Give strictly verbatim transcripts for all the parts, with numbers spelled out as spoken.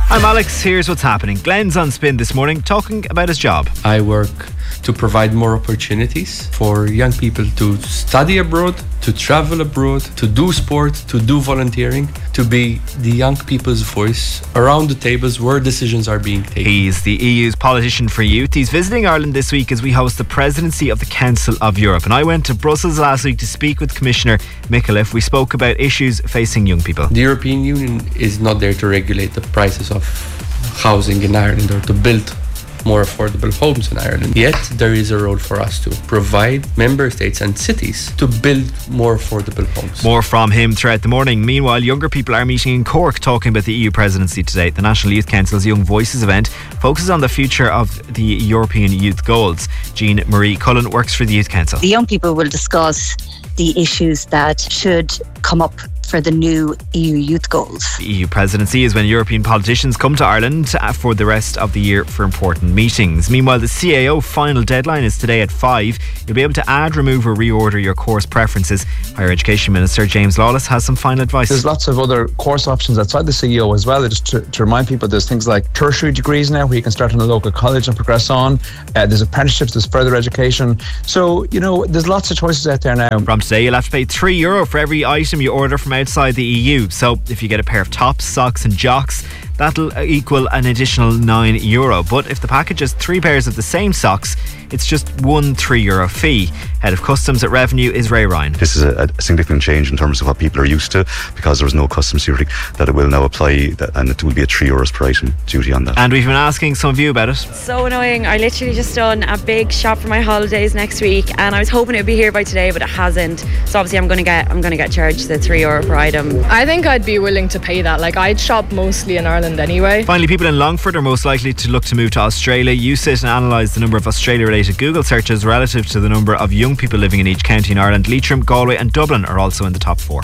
I'm Alex, here's what's happening. Glenn's on Spin this morning talking about his job. I work to provide more opportunities for young people to study abroad, to travel abroad, to do sport, to do volunteering, to be the young people's voice around the tables where decisions are being taken. He's the E U's politician for youth. He's visiting Ireland this week as we host the presidency of the Council of Europe. And I went to Brussels last week to speak with Commissioner Micallef. We spoke about issues facing young people. The European Union is not there to regulate the prices of housing in Ireland or to build more affordable homes in Ireland. Yet there is a role for us to provide member states and cities to build more affordable homes. More from him throughout the morning. Meanwhile, younger people are meeting in Cork talking about the E U presidency today. The National Youth Council's Young Voices event focuses on the future of the European youth goals. Jean Marie Cullen works for the Youth Council. The young people will discuss the issues that should come up for the new E U youth goals. The E U presidency is when European politicians come to Ireland for the rest of the year for important meetings. Meanwhile, the C A O final deadline is today at five. You'll be able to add, remove or reorder your course preferences. Higher Education Minister James Lawless has some final advice. There's lots of other course options outside the C E O as well. Just to, to remind people, there's things like tertiary degrees now where you can start in a local college and progress on. Uh, there's apprenticeships, there's further education. So, you know, there's lots of choices out there now. From today, you'll have to pay three euro for every item you order from outside the E U. So if you get a pair of tops, socks and jocks, that'll equal an additional nine euro. But if the package has three pairs of the same socks, it's just one three euro fee. Head of Customs at Revenue is Ray Ryan. This is a, a significant change in terms of what people are used to, because there was no customs duty, that it will now apply, that, and it will be a three euros per item duty on that. And we've been asking some of you about it. So annoying. I literally just done a big shop for my holidays next week, and I was hoping it would be here by today, but it hasn't. So obviously I'm going to get I'm going to get charged the three euro per item. I think I'd be willing to pay that. Like, I'd shop mostly in Ireland anyway. Finally, people in Longford are most likely to look to move to Australia. You sit and analyse the number of Australia-related Google searches relative to the number of young people living in each county in Ireland. Leitrim, Galway and Dublin are also in the top four.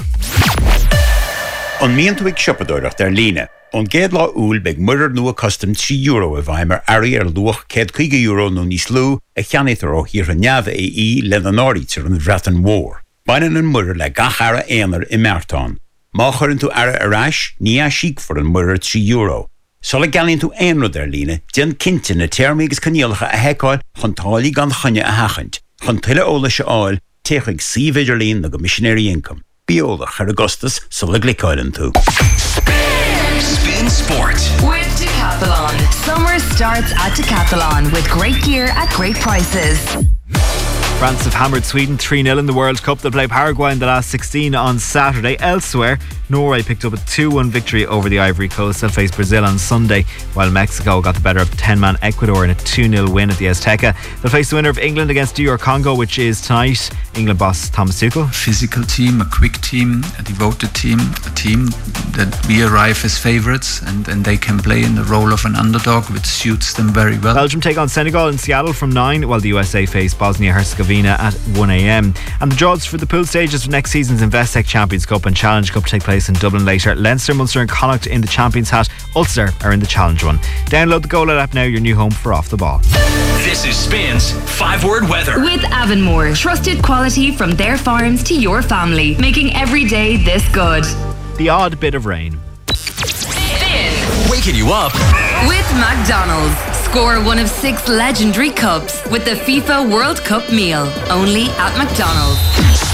On mientwig shoppadorach der line. On géad lá úl beg muidir nua custom three euro a bhaimer ari ar luach céad chuige euro no níos lú a cheannitar ó hir an neamh é í le an áirítar an bhreatan mór. Bainan an muidir le gachara éanar i Mertán. Má churann tú ara arás, ní a síc for an muidir three euro. Sola galinn tú éanrod ar líne, den cintin na termígus caníalacha a heicáil chun tálaí gan chunne a hachant. Chun tuile óla se áil, teachig sí vidir lín na go missionary income. Bíola char Augustus sola glicáilen tú. Spin Sport with Decathlon. Summer starts at Decathlon with great gear at great prices. France have hammered Sweden three nil in the World Cup. They'll play Paraguay in the last sixteen on Saturday. Elsewhere, Norway picked up a two one victory over the Ivory Coast. They'll face Brazil on Sunday, while Mexico got the better of ten-man Ecuador in a two nil win at the Azteca. They'll face the winner of England against D R Congo, which is tonight. England boss Thomas Tuchel. Physical team, a quick team, a devoted team, a team that we arrive as favourites, and, and they can play in the role of an underdog, which suits them very well. Belgium take on Senegal in Seattle from nine, while the U S A face Bosnia-Herzegovina at one a.m. And the draws for the pool stages for next season's Investec Champions Cup and Challenge Cup take place in Dublin later. Leinster, Munster and Connacht in the Champions hat. Ulster are in the Challenge one. Download the GoLoud app now, your new home for Off the Ball. This is Spin's five-word weather with Avonmore. Trusted quality from their farms to your family, making every day this good. The odd bit of rain. Spin. Waking you up With McDonald's. Score one of six legendary cups with the FIFA World Cup meal. Only at McDonald's.